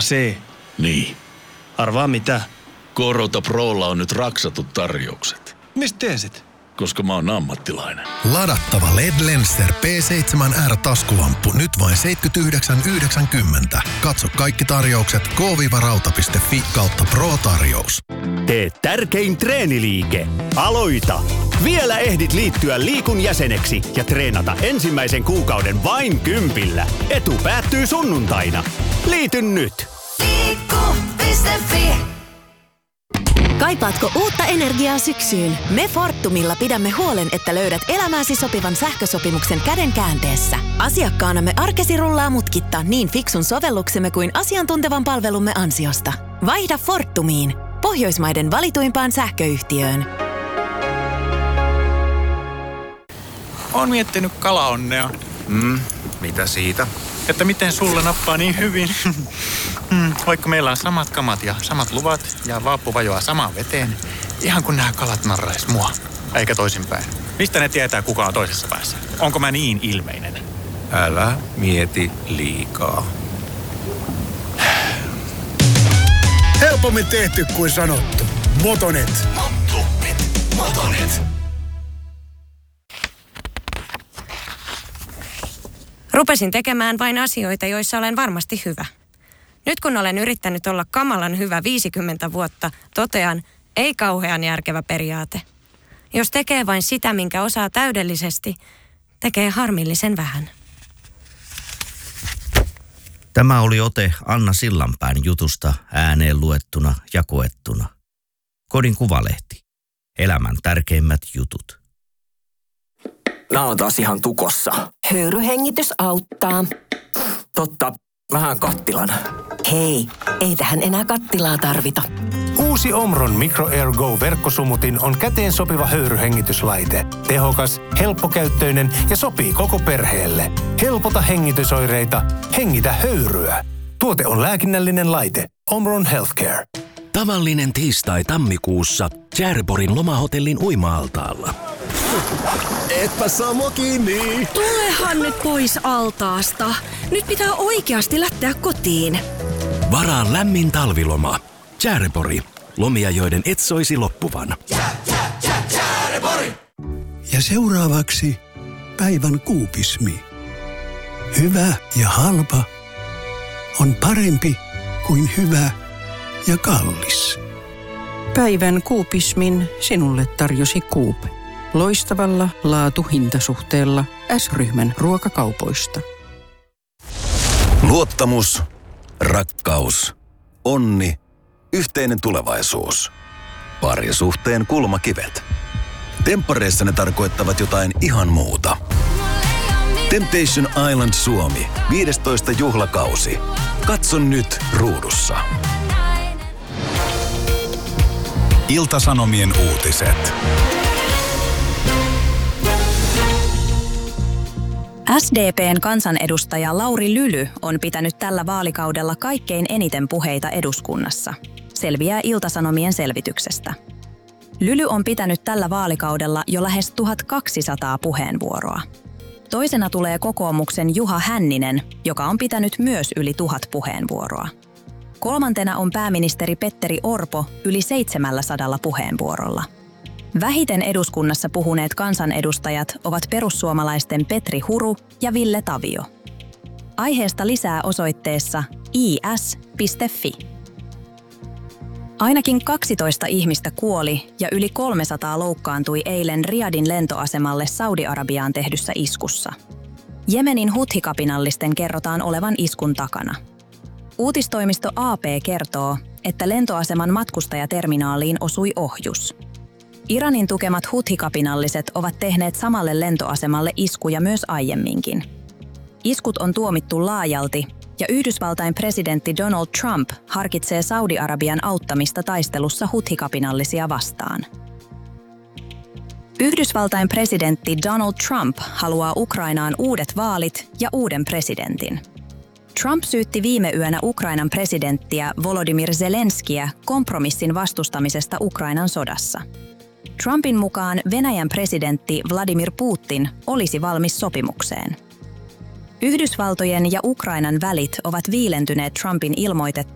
C. Niin. Arvaa mitä? Korota Prolla on nyt raksatut tarjoukset. Mistä tiesit? Koska mä oon ammattilainen. Ladattava LED Lenser P7R taskulamppu nyt vain 79,90. Katso kaikki tarjoukset k-rauta.fi/kautta Pro-tarjous. Tee tärkein treeniliike. Aloita! Vielä ehdit liittyä Liikun jäseneksi ja treenata ensimmäisen kuukauden vain 10. Etu päättyy sunnuntaina. Liity nyt! Liikku.fi. Kaipaatko uutta energiaa syksyyn? Me Fortumilla pidämme huolen, että löydät elämääsi sopivan sähkösopimuksen käden käänteessä. Asiakkaanamme arkesi rullaa mutkitta niin fiksun sovelluksemme kuin asiantuntevan palvelumme ansiosta. Vaihda Fortumiin, Pohjoismaiden valituimpaan sähköyhtiöön. Oon miettinyt kalaonnea. Mitä siitä? Että miten sulla nappaa niin hyvin. Vaikka meillä on samat kamat ja samat luvat ja vaappu vajoaa samaan veteen, ihan kun nämä kalat narrais mua, eikä toisinpäin. Mistä ne tietää, kuka on toisessa päässä? Onko mä niin ilmeinen? Älä mieti liikaa. Helpommin tehty kuin sanottu. Motonet. Motonet. Rupesin tekemään vain asioita, joissa olen varmasti hyvä. Nyt kun olen yrittänyt olla kamalan hyvä 50 vuotta, totean, ei kauhean järkevä periaate. Jos tekee vain sitä, minkä osaa täydellisesti, tekee harmillisen vähän. Tämä oli ote Anna Sillanpään jutusta ääneen luettuna ja koettuna. Kodin Kuvalehti. Elämän tärkeimmät jutut. Nää on taas ihan tukossa. Höyryhengitys auttaa. Totta, vähän kattilan. Hei, ei tähän enää kattilaa tarvita. Uusi Omron Micro Air Go -verkkosumutin on käteen sopiva höyryhengityslaite. Tehokas, helppokäyttöinen ja sopii koko perheelle. Helpota hengitysoireita, hengitä höyryä. Tuote on lääkinnällinen laite. Omron Healthcare. Tavallinen tiistai tammikuussa Tjärborin lomahotellin uima-altaalla. Etpä saa mua kiinni. Tulehan nyt pois altaasta. Nyt pitää oikeasti lähteä kotiin. Varaa lämmin talviloma. Tjärpori. Lomia, joiden et soisi loppuvan. Tjärpori. Ja seuraavaksi päivän kuupismi. Hyvä ja halpa on parempi kuin hyvä ja kallis. Päivän kuupismin sinulle tarjosi Coop. Loistavalla laatu-hintasuhteella S-ryhmän ruokakaupoista. Luottamus, rakkaus, onni, yhteinen tulevaisuus. Parisuhteen kulmakivet. Temppareissa ne tarkoittavat jotain ihan muuta. Temptation Island Suomi, 15. juhlakausi. Katso nyt ruudussa. Ilta-Sanomien uutiset. SDP:n kansanedustaja Lauri Lyly on pitänyt tällä vaalikaudella kaikkein eniten puheita eduskunnassa. Selviää Ilta-Sanomien selvityksestä. Lyly on pitänyt tällä vaalikaudella jo lähes 1200 puheenvuoroa. Toisena tulee kokoomuksen Juha Hänninen, joka on pitänyt myös yli 1000 puheenvuoroa. Kolmantena on pääministeri Petteri Orpo yli 700 puheenvuorolla. Vähiten eduskunnassa puhuneet kansanedustajat ovat perussuomalaisten Petri Huru ja Ville Tavio. Aiheesta lisää osoitteessa is.fi. Ainakin 12 ihmistä kuoli ja yli 300 loukkaantui eilen Riyadhin lentoasemalle Saudi-Arabiaan tehdyssä iskussa. Jemenin Huthi-kapinallisten kerrotaan olevan iskun takana. Uutistoimisto AP kertoo, että lentoaseman matkustajaterminaaliin osui ohjus. Iranin tukemat Huthi-kapinalliset ovat tehneet samalle lentoasemalle iskuja myös aiemminkin. Iskut on tuomittu laajalti ja Yhdysvaltain presidentti Donald Trump harkitsee Saudi-Arabian auttamista taistelussa Huthi-kapinallisia vastaan. Yhdysvaltain presidentti Donald Trump haluaa Ukrainaan uudet vaalit ja uuden presidentin. Trump syytti viime yönä Ukrainan presidenttiä Volodymyr Zelenskiä kompromissin vastustamisesta Ukrainan sodassa. Trumpin mukaan Venäjän presidentti Vladimir Putin olisi valmis sopimukseen. Yhdysvaltojen ja Ukrainan välit ovat viilentyneet Trumpin ilmoitettua